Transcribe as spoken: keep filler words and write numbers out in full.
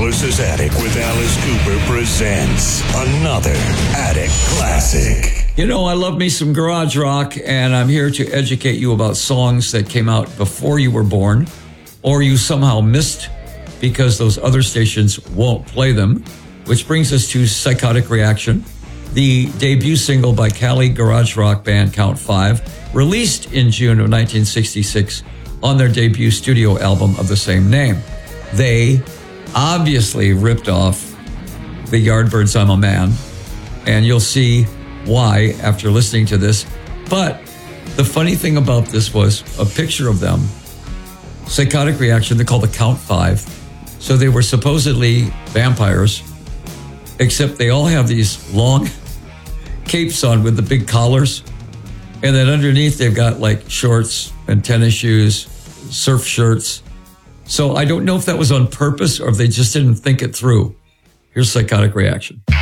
Alice's Attic with Alice Cooper presents another Attic Classic. You know, I love me some garage rock, and I'm here to educate you about songs that came out before you were born, or you somehow missed because those other stations won't play them, which brings us to Psychotic Reaction, the debut single by Cali garage rock band Count Five, released in June of nineteen sixty-six on their debut studio album of the same name. They obviously ripped off the Yardbirds' I'm a Man, and you'll see why after listening to this. But the funny thing about this was a picture of them. Psychotic Reaction, they're called the Count Five. So they were supposedly vampires, except they all have these long capes on with the big collars. And then underneath they've got like shorts and tennis shoes, surf shirts. So I don't know if that was on purpose or if they just didn't think it through. Here's Psychotic Reaction.